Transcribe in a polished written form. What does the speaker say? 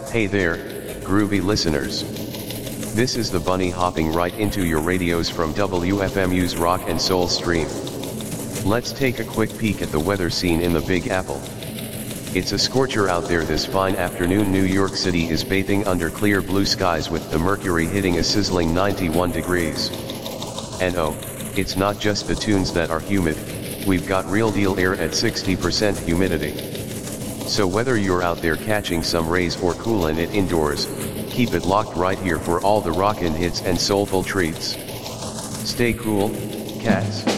Hey there, groovy listeners. This is the bunny hopping right into your radios from WFMU's Rock and Soul stream. Let's take a quick peek at the weather scene in the Big Apple. It's a scorcher out there this fine afternoon. New York City is bathing under clear blue skies with the mercury hitting a sizzling 91 degrees. And oh, it's not just the tunes that are humid, we've got real deal air at 60% humidity. So whether you're out there catching some rays or cooling it indoors, keep it locked right here for all the rockin' hits and soulful treats. Stay cool, cats.